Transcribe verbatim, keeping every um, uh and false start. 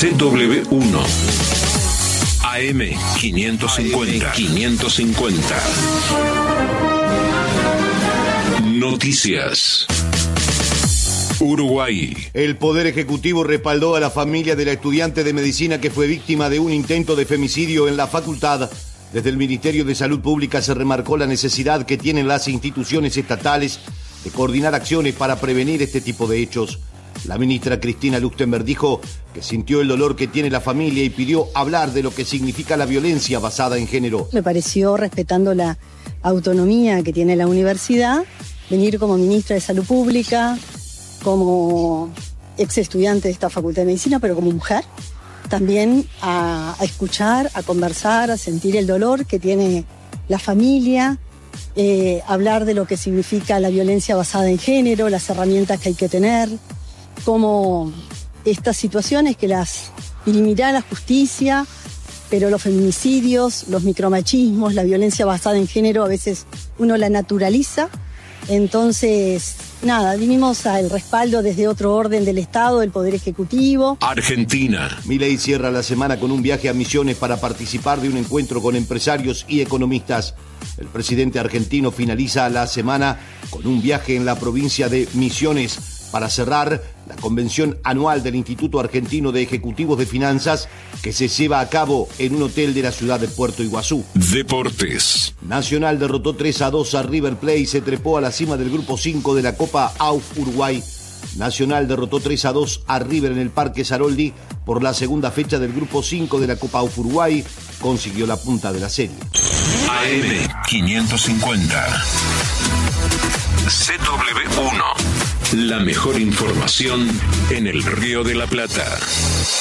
C W uno. A M quinientos cincuenta. quinientos cincuenta. Noticias. Uruguay. El Poder Ejecutivo respaldó a la familia de la estudiante de medicina que fue víctima de un intento de femicidio en la facultad. Desde el Ministerio de Salud Pública se remarcó la necesidad que tienen las instituciones estatales de coordinar acciones para prevenir este tipo de hechos. La ministra Cristina Luchtenberg dijo que sintió el dolor que tiene la familia y pidió hablar de lo que significa la violencia basada en género. Me pareció, respetando la autonomía que tiene la universidad, venir como ministra de Salud Pública, como ex estudiante de esta Facultad de Medicina, pero como mujer, también a, a escuchar, a conversar, a sentir el dolor que tiene la familia, eh, hablar de lo que significa la violencia basada en género, las herramientas que hay que tener, cómo estas situaciones que las dirimirá la justicia, pero los feminicidios, los micromachismos, la violencia basada en género, a veces uno la naturaliza. Entonces, nada, vinimos al respaldo desde otro orden del Estado, del Poder Ejecutivo. Argentina. Milei cierra la semana con un viaje a Misiones para participar de un encuentro con empresarios y economistas. El presidente argentino finaliza la semana con un viaje en la provincia de Misiones para cerrar la convención anual del Instituto Argentino de Ejecutivos de Finanzas que se lleva a cabo en un hotel de la ciudad de Puerto Iguazú. Deportes. Nacional derrotó tres a dos a River Plate y se trepó a la cima del grupo cinco de la Copa A U F Uruguay. Nacional derrotó tres a dos a River en el Parque Saroldi por la segunda fecha del grupo cinco de la Copa A U F Uruguay. Consiguió la punta de la serie. A M quinientos cincuenta. C W uno. La mejor información en el Río de la Plata.